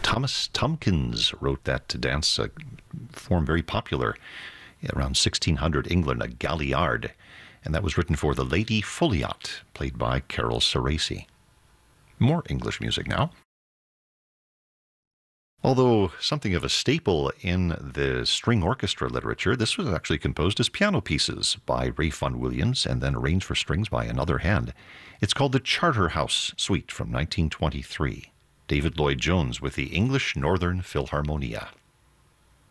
Thomas Tomkins wrote that dance form very popular around 1600 England, a galliard. And that was written for the Lady Folliot, played by Carol Ceresi. More English music now. Although something of a staple in the string orchestra literature, this was actually composed as piano pieces by Ralph Vaughan Williams and then arranged for strings by another hand. It's called the Charterhouse Suite from 1923. David Lloyd Jones with the English Northern Philharmonia.